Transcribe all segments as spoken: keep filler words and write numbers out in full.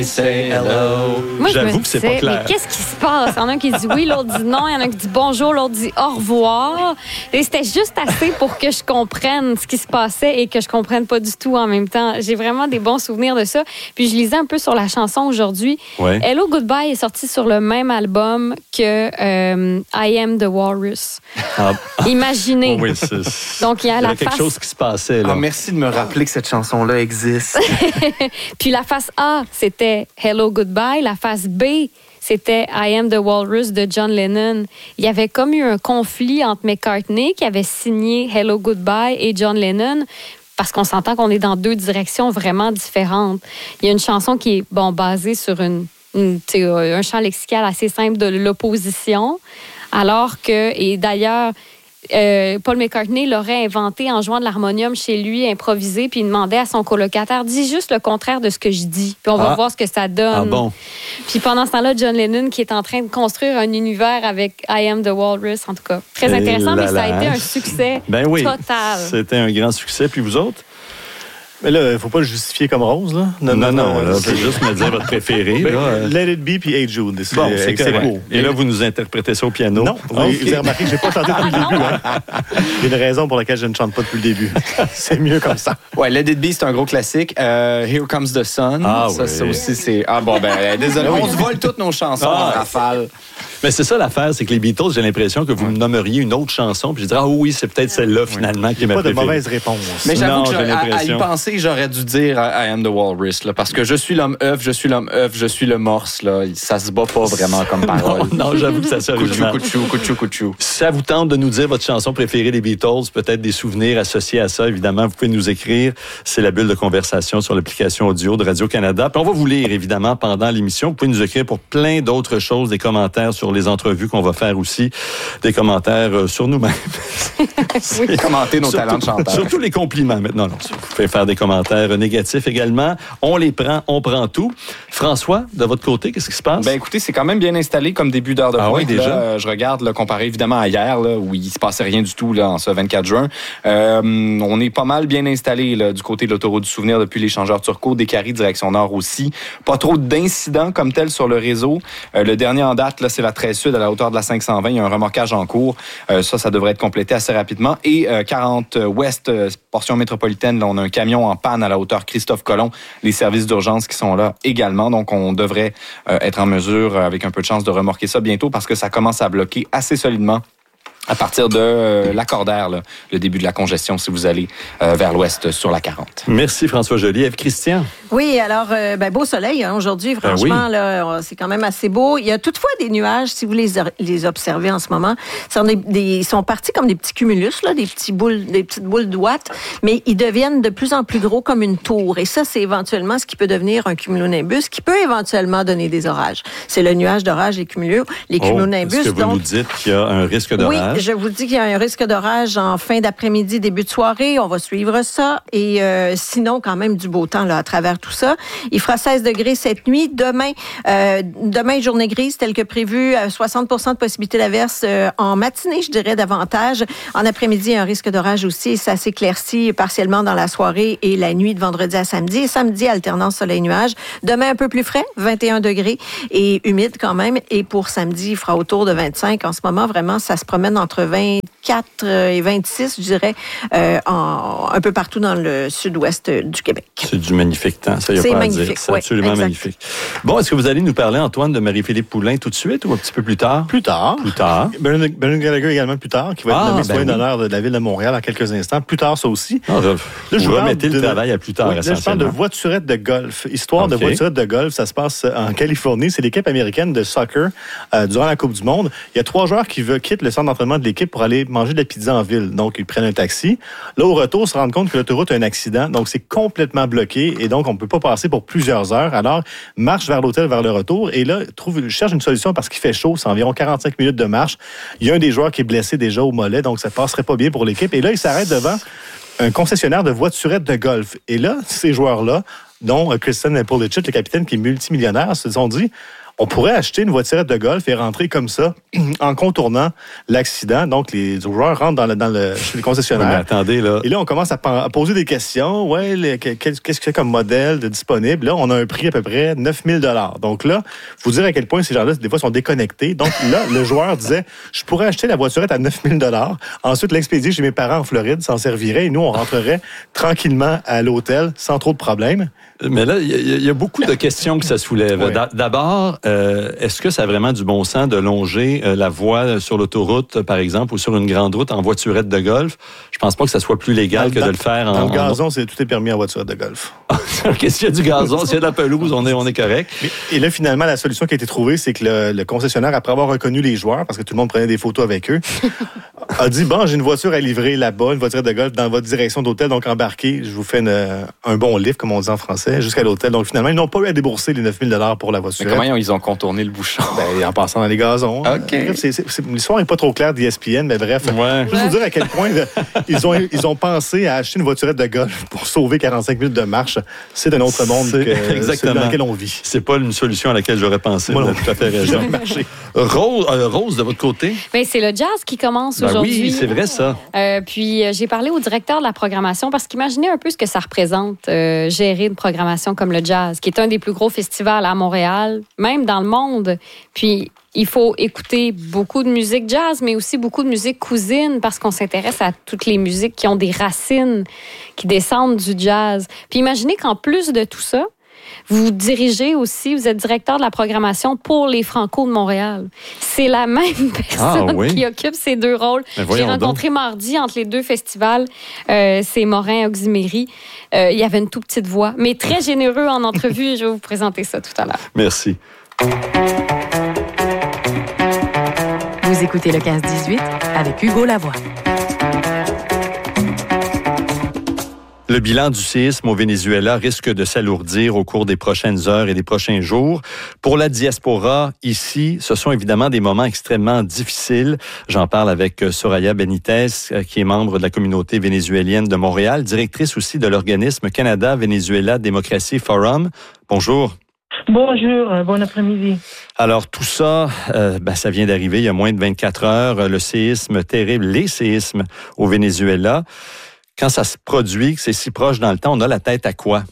Say hello. Moi, je J'avoue me que c'est disais, pas clair. mais qu'est-ce qui se passe? Il y en a un qui dit oui, l'autre dit non. Il y en a un qui dit bonjour, l'autre dit au revoir. Et c'était juste assez pour que je comprenne ce qui se passait et que je comprenne pas du tout en même temps. J'ai vraiment des bons souvenirs de ça. Puis je lisais un peu sur la chanson aujourd'hui. Ouais. Hello Goodbye est sorti sur le même album que euh, I Am the Walrus. Ah, Imaginez. oui, c'est... Donc, il y a il y la avait quelque face... chose qui se passait, là. Ah, merci de me rappeler que cette chanson-là existe. Puis la face A, c'était Hello Goodbye. La face B, c'était I Am the Walrus de John Lennon. Il y avait comme eu un conflit entre McCartney, qui avait signé Hello Goodbye, et John Lennon, parce qu'on s'entend qu'on est dans deux directions vraiment différentes. Il y a une chanson qui est bon, basée sur une, une, un champ lexical assez simple de l'opposition, alors que, et d'ailleurs, Euh, Paul McCartney l'aurait inventé en jouant de l'harmonium chez lui, improvisé, puis il demandait à son colocataire, dis juste le contraire de ce que je dis, puis on va Ah. voir ce que ça donne. Ah bon? Puis pendant ce temps-là, John Lennon qui est en train de construire un univers avec I Am the Walrus, en tout cas. Très Et intéressant, là mais ça a là. été un succès Ben oui, total. c'était un grand succès. Puis vous autres? Mais là, il ne faut pas le justifier comme Rose, là. Non, non, non, là, c'est juste me dire votre préféré. Ben, là, euh. Let It Be puis Hey Jude. C'est, Bon, c'est excellent. correct. Et là, vous nous interprétez ça au piano? Non, vous, Ok. vous avez remarqué que je n'ai pas chanté depuis le début. Hein. Il y a une raison pour laquelle je ne chante pas depuis le début. C'est mieux comme ça. Ouais, Let It Be, c'est un gros classique. Euh, Here Comes the Sun. Ah ça, oui. ça aussi, c'est... Ah bon, ben, désolé. On se vole toutes nos chansons Ah. en rafale. Mais c'est ça l'affaire, c'est que les Beatles, j'ai l'impression que vous me nommeriez une autre chanson, puis je dirais, ah oui, c'est peut-être celle-là, finalement, qui est ma Pas de préférée. mauvaise réponse. Mais j'avoue Non, que j'ai j'aurais- à, à y l'impression. penser, j'aurais dû dire I am the walrus, là, parce que je suis l'homme œuf, je suis l'homme œuf, je suis le morse. Là. Ça se bat pas vraiment comme parole. Non, non, j'avoue que ça c'est Couchou, original. couchou, couchou, couchou. Si ça vous tente de nous dire votre chanson préférée des Beatles, peut-être des souvenirs associés à ça, évidemment, vous pouvez nous écrire. C'est la bulle de conversation sur l'application audio de Radio-Canada. Puis on va vous lire, évidemment, pendant l'émission. Vous pouvez nous écrire pour plein d'autres choses, des commentaires sur les entrevues qu'on va faire aussi, des commentaires euh, sur nous-mêmes. Oui. Commenter nos Surtout- talents de chanteur. Surtout les compliments maintenant. Non, vous pouvez faire des commentaires négatifs également. On les prend, on prend tout. François, de votre côté, qu'est-ce qui se passe? Ben écoutez, c'est quand même bien installé comme début d'heure de Ah pointe. oui, déjà? Là, euh, je regarde, là, comparé évidemment à hier, là, où il se passait rien du tout là, en ce vingt-quatre juin. Euh, on est pas mal bien installé là, du côté de l'autoroute du souvenir depuis l'échangeur Turcot, des Caries, direction nord aussi. Pas trop d'incidents comme tel sur le réseau. Euh, le dernier en date, là, c'est la treize Sud à la hauteur de la cinq cent vingt. Il y a un remorquage en cours. Euh, ça, ça devrait être complété assez rapidement. Et euh, quarante Ouest, euh, portion métropolitaine, là, on a un camion en panne à la hauteur Christophe Colomb. Les services d'urgence qui sont là également. Donc, on devrait euh, être en mesure, euh, avec un peu de chance, de remorquer ça bientôt parce que ça commence à bloquer assez solidement à partir de euh, l'accordaire, là, le début de la congestion si vous allez euh, vers l'ouest sur la quarante. Merci François Joly. Eve-Christian. Oui, alors, euh, ben, beau soleil hein, aujourd'hui, franchement, oui. là, c'est quand même assez beau. Il y a toutefois des nuages, si vous les, les observez en ce moment. Ce sont des, des, ils sont partis comme des petits cumulus, là, des, petits boules, des petites boules d'ouate, mais ils deviennent de plus en plus gros comme une tour. Et ça, c'est éventuellement ce qui peut devenir un cumulonimbus, qui peut éventuellement donner des orages. C'est le nuage d'orage, les cumulus, les cumulonimbus. Oh, est-ce que vous donc, nous dites qu'il y a un risque d'orage? Oui, je vous dis qu'il y a un risque d'orage en fin d'après-midi, début de soirée. On va suivre ça. Et euh, sinon, quand même, du beau temps là, à travers tout ça. Il fera seize degrés cette nuit. Demain, euh, demain journée grise, telle que prévu, soixante pour cent de possibilité d'averse euh, en matinée, je dirais davantage. En après-midi, un risque d'orage aussi. Ça s'éclaircit partiellement dans la soirée et la nuit de vendredi à samedi. Et samedi, alternance soleil-nuage. Demain, un peu plus frais, vingt et un degrés et humide quand même. Et pour samedi, il fera autour de vingt-cinq. En ce moment, vraiment, ça se promène entre vingt-quatre et vingt-six, je dirais, euh, en, un peu partout dans le sud-ouest du Québec. C'est du magnifique temps, ça y a C'est pas magnifique, à dire. C'est oui, absolument exact. magnifique. Bon, est-ce que vous allez nous parler, Antoine, de Marie-Philippe Poulin tout de suite ou un petit peu plus tard? Plus tard. Plus tard. Bernard Bernard Gallagher également plus tard, qui va être Ah, nommé ben citoyen oui. d'honneur de la ville de Montréal en quelques instants. Plus tard, ça aussi. Non, je, Là, je vous vous parle remettez le de- travail à plus tard, Oui, là, je parle de essentiellement. voiturette de golf. Histoire OK. de voiturette de golf, ça se passe en Californie. C'est l'équipe américaine de soccer euh, durant la Coupe du Monde. Il y a trois joueurs qui veulent quitter le centre d'entraînement de l'équipe pour aller manger de la pizza en ville. Donc, ils prennent un taxi. Là, au retour, ils se rendent compte que l'autoroute a un accident. Donc, c'est complètement bloqué et donc, on ne peut pas passer pour plusieurs heures. Alors, marche vers l'hôtel vers le retour et là, trouve, cherche une solution parce qu'il fait chaud. C'est environ quarante-cinq minutes de marche. Il y a un des joueurs qui est blessé déjà au mollet, donc ça ne passerait pas bien pour l'équipe. Et là, il s'arrête devant un concessionnaire de voiturettes de golf. Et là, ces joueurs-là, dont euh, Kristen Policic, le capitaine qui est multimillionnaire, se sont dit... on pourrait acheter une voiturette de golf et rentrer comme ça en contournant l'accident. Donc, les joueurs rentrent dans le, dans le, chez le concessionnaire. Oui, mais attendez, là. Et là, on commence à, à poser des questions. Ouais, les, qu'est-ce qu'il y a comme modèle de disponible? Là, on a un prix à peu près neuf mille dollars. Donc là, il faut dire à quel point ces gens-là, des fois, sont déconnectés. Donc là, le joueur disait, je pourrais acheter la voiturette à neuf mille dollars. Ensuite, l'expédier chez mes parents en Floride s'en servirait et nous, on rentrerait tranquillement à l'hôtel sans trop de problèmes. Mais là, il y, y a beaucoup de questions que ça soulève. Oui. D'abord, euh, est-ce que ça a vraiment du bon sens de longer euh, la voie sur l'autoroute, par exemple, ou sur une grande route en voiturette de golf? Je pense pas que ça soit plus légal dans, que de le faire en... Dans le gazon, en... c'est, tout est permis en voiturette de golf. Qu'est-ce qu'il y a du gazon? S'il y a de la pelouse, on est, on est correct. Et là, finalement, la solution qui a été trouvée, c'est que le, le concessionnaire, après avoir reconnu les joueurs, parce que tout le monde prenait des photos avec eux, a dit, bon, j'ai une voiture à livrer là-bas, une voiturette de golf dans votre direction d'hôtel, donc embarquez, je vous fais une, un bon lift, comme on dit en français, jusqu'à l'hôtel. Donc finalement, ils n'ont pas eu à débourser les neuf mille dollars pour la voiture. Mais comment ils ont contourné le bouchon? Ben, en passant dans les gazons. Okay. Bref, c'est, c'est, c'est, l'histoire n'est pas trop claire d'E S P N, mais bref. Ouais. Juste vous dire à quel point là, ils, ont, ils ont pensé à acheter une voiturette de golf pour sauver quarante-cinq minutes de marche. C'est un autre monde c'est que exactement. celui dans lequel on vit. C'est pas une solution à laquelle j'aurais pensé. Moi, tout à fait raison. Rose, euh, Rose, de votre côté? Bien, c'est le jazz qui commence ben aujourd'hui. Oui, c'est vrai ça. Euh, puis euh, j'ai parlé au directeur de la programmation parce qu'imaginez un peu ce que ça représente euh, gérer une programmation comme le jazz, qui est un des plus gros festivals à Montréal, même dans le monde. Puis il faut écouter beaucoup de musique jazz, mais aussi beaucoup de musique cousine parce qu'on s'intéresse à toutes les musiques qui ont des racines, qui descendent du jazz. Puis imaginez qu'en plus de tout ça, vous dirigez aussi, vous êtes directeur de la programmation pour les Franco de Montréal. C'est la même personne ah, oui. qui occupe ces deux rôles. J'ai rencontré donc. mardi entre les deux festivals, euh, c'est Morin Oxyméry. Euh, il y avait une toute petite voix, mais très généreux en entrevue. Je vais vous présenter ça tout à l'heure. Merci. Vous écoutez le quinze dix-huit avec Hugo Lavoie. Le bilan du séisme au Venezuela risque de s'alourdir au cours des prochaines heures et des prochains jours. Pour la diaspora, ici, ce sont évidemment des moments extrêmement difficiles. J'en parle avec Soraya Benitez, qui est membre de la communauté vénézuélienne de Montréal, directrice aussi de l'organisme Canada-Venezuela Démocratie Forum. Bonjour. Bonjour, bon après-midi. Alors, tout ça, euh, ben, ça vient d'arriver il y a moins de vingt-quatre heures, le séisme terrible, les séismes au Venezuela. Quand ça se produit, que c'est si proche dans le temps, on a la tête à quoi?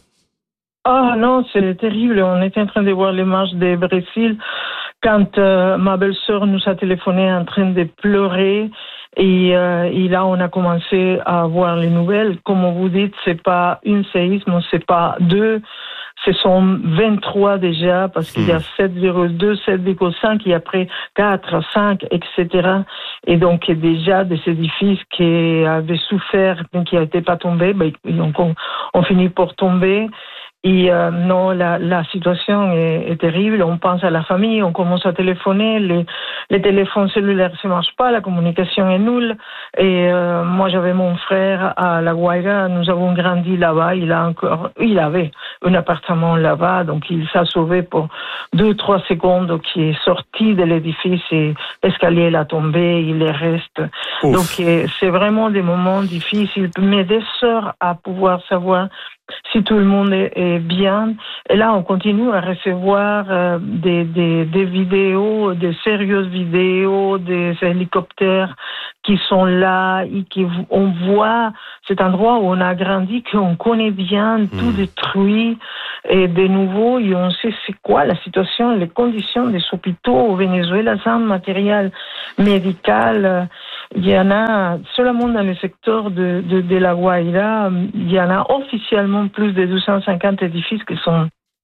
Ah non, c'est terrible. On était en train de voir les marches du Brésil quand euh, ma belle-sœur nous a téléphoné en train de pleurer. Et, euh, et là, on a commencé à voir les nouvelles. Comme vous dites, c'est pas une séisme, c'est pas deux. Ce sont vingt-trois déjà, parce qu'il y a sept virgule deux, sept virgule cinq, et après quatre, cinq, et cetera. Et donc, déjà, des édifices qui avaient souffert, mais qui n'étaient pas tombés, ben, donc on, on finit par tomber. Et euh, non, la, la situation est, est terrible. On pense à la famille, on commence à téléphoner, les, les téléphones cellulaires ne marchent pas, la communication est nulle. Et euh, moi, j'avais mon frère à La Guaira, nous avons grandi là-bas. Il a encore, il avait un appartement là-bas, donc il s'est sauvé pour deux, trois secondes, qui est sorti de l'édifice et l'escalier l'a tombé, il est reste. Ouf. Donc c'est vraiment des moments difficiles, mais des heures à pouvoir savoir si tout le monde est, est bien. Et là, on continue à recevoir euh, des, des, des vidéos, des sérieuses vidéos, des hélicoptères qui sont là et qui on voit cet endroit où on a grandi, qu'on connaît bien, tout mmh. détruit. Et de nouveau, et on sait c'est quoi la situation, les conditions des hôpitaux au Venezuela sans matériel médical. Il y en a seulement dans le secteur de, de, de La Guaira, il y en a officiellement plus de deux cent cinquante édifices qui sont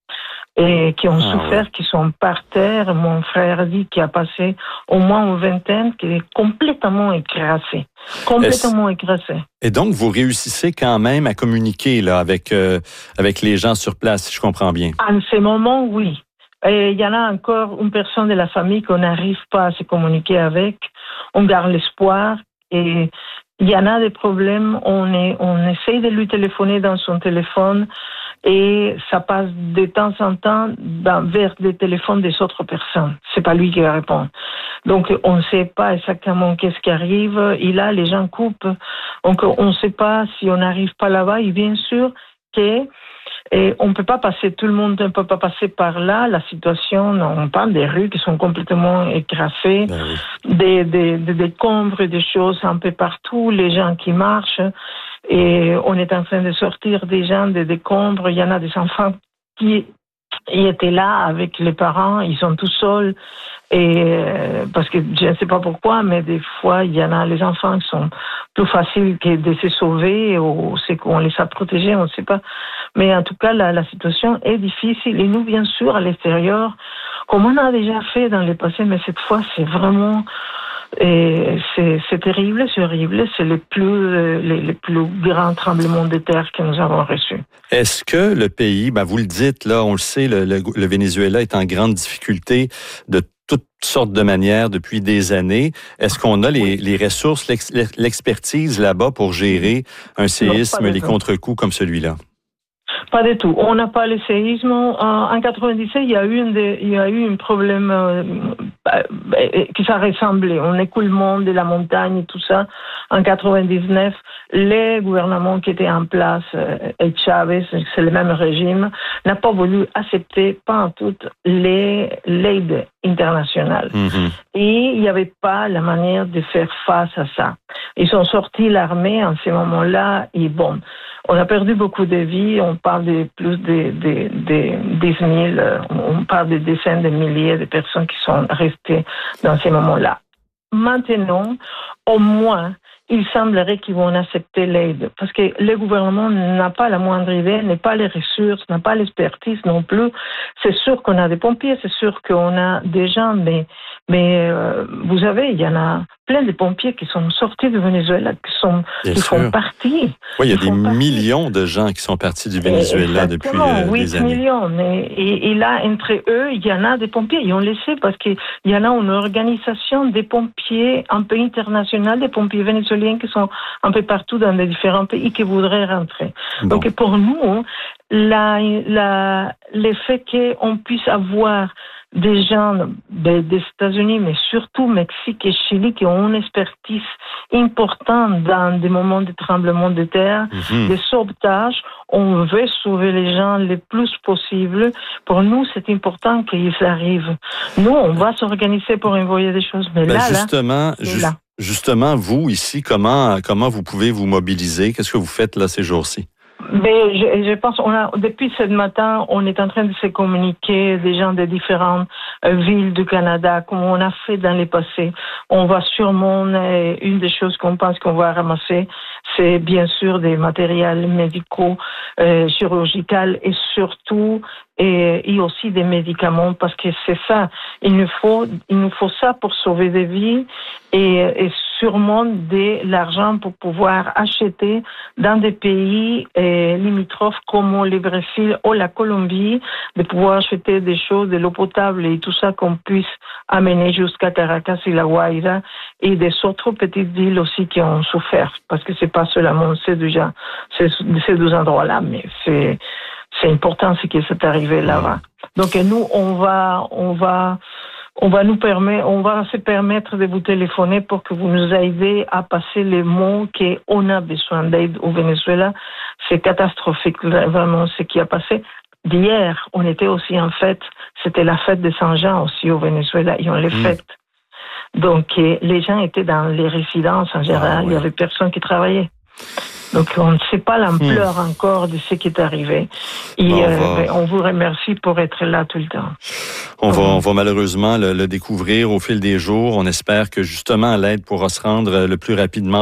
et qui ont ah, souffert, ouais. qui sont par terre. Mon frère dit qu'il a passé au moins une vingtaine, qui est complètement écrasé. Complètement écrasé. Et donc, vous réussissez quand même à communiquer là, avec, euh, avec les gens sur place, si je comprends bien. En ce moment, oui. Et il y en a encore une personne de la famille qu'on n'arrive pas à se communiquer avec. On garde l'espoir et il y en a des problèmes. On, est, on essaye de lui téléphoner dans son téléphone et ça passe de temps en temps vers les téléphones des autres personnes. C'est pas lui qui répond. Donc, on ne sait pas exactement qu'est-ce qui arrive. Et là, les gens coupent. Donc, on ne sait pas si on n'arrive pas là-bas. Et bien sûr, quais. Et on ne peut pas passer, tout le monde ne peut pas passer par là. La situation, on parle des rues qui sont complètement écrasées, ben oui. des, des, des décombres, des choses un peu partout, les gens qui marchent. Et on est en train de sortir des gens des décombres. Il y en a des enfants qui ils étaient là avec les parents, ils sont tout seuls. Et euh, parce que je ne sais pas pourquoi, mais des fois, il y en a les enfants qui sont plus faciles que de se sauver, ou c'est qu'on les a protégés, on ne sait pas. Mais en tout cas, la, la situation est difficile. Et nous, bien sûr, à l'extérieur, comme on a déjà fait dans le passé, mais cette fois, c'est vraiment... Et c'est, c'est terrible, c'est horrible. C'est le plus, euh, les, les plus grands tremblements de terre que nous avons reçus. Est-ce que le pays, ben vous le dites, là, on le sait, le, le, le Venezuela est en grande difficulté de toutes sortes de manières depuis des années. Est-ce qu'on a les, les ressources, l'ex, l'expertise là-bas pour gérer un séisme, non, les contre-coups comme celui-là? Pas du tout. On n'a pas le séisme. En quatre-vingt-dix-sept, il y a eu, une de, il y a eu un problème euh, qui ça ressemblait. Un écoulement de la montagne et tout ça. En quatre-vingt-dix-neuf, les gouvernements qui étaient en place, euh, et Chavez, c'est le même régime, n'a pas voulu accepter, pas en tout, les, l'aide internationale. Mm-hmm. Et il n'y avait pas la manière de faire face à ça. Ils ont sorti l'armée en ce moment-là et bon, on a perdu beaucoup de vies, on parle de plus de, de, de dix mille, on parle de dizaines de milliers de personnes qui sont restées dans ces moments-là. Maintenant, au moins, il semblerait qu'ils vont accepter l'aide. Parce que le gouvernement n'a pas la moindre idée, n'a pas les ressources, n'a pas l'expertise non plus. C'est sûr qu'on a des pompiers, c'est sûr qu'on a des gens, mais, mais euh, vous savez, il y en a plein de pompiers qui sont sortis du Venezuela, qui, sont, qui font partie. Oui, il y a des millions de gens qui sont partis du Venezuela depuis euh, oui, des années. huit millions. Mais, et, et là, entre eux, il y en a des pompiers. Et on le sait parce qu'il y en a une organisation des pompiers un peu internationale, des pompiers vénézuéliens qui sont un peu partout dans les différents pays qui voudraient rentrer. Bon. Donc pour nous, la, la, le fait qu'on puisse avoir des gens des, des États-Unis, mais surtout Mexique et Chili, qui ont une expertise importante dans des moments de tremblement de terre, mm-hmm. de sauvetage. On veut sauver les gens le plus possible. Pour nous, c'est important qu'ils arrivent. Nous, on va s'organiser pour envoyer des choses. Mais ben là, justement, là, ju- là. justement, vous, ici, comment, comment vous pouvez vous mobiliser? Qu'est-ce que vous faites là ces jours-ci? Mais je, je pense, on a, depuis ce matin, on est en train de se communiquer des gens des différentes euh, villes du Canada, comme on a fait dans les passés. On va sûrement, euh, une des choses qu'on pense qu'on va ramasser, c'est bien sûr des matériels médicaux, euh, chirurgicaux et surtout, et, et aussi des médicaments, parce que c'est ça. Il nous faut, il nous faut ça pour sauver des vies et, et sûrement de l'argent pour pouvoir acheter dans des pays eh, limitrophes comme le Brésil ou la Colombie, de pouvoir acheter des choses, de l'eau potable et tout ça qu'on puisse amener jusqu'à Caracas et La Guaira et des autres petites villes aussi qui ont souffert, parce que c'est pas seulement ces deux, ces, ces deux endroits-là, mais c'est, c'est important ce qui s'est arrivé là-bas. Donc nous, on va, on va On va nous permettre, on va se permettre de vous téléphoner pour que vous nous aidez à passer les mots qu'on a besoin d'aide au Venezuela. C'est catastrophique, vraiment, ce qui a passé. D'hier, on était aussi en fête. C'était la fête de Saint-Jean aussi au Venezuela. Et on les mmh. fête. Donc, les gens étaient dans les résidences en général. Ah, ouais. Il y avait personne qui travaillait. Donc, on ne sait pas l'ampleur mmh. encore de ce qui est arrivé. Et bon, on, euh, va... on vous remercie pour être là tout le temps. On, va, on va malheureusement le, le découvrir au fil des jours. On espère que justement l'aide pourra se rendre le plus rapidement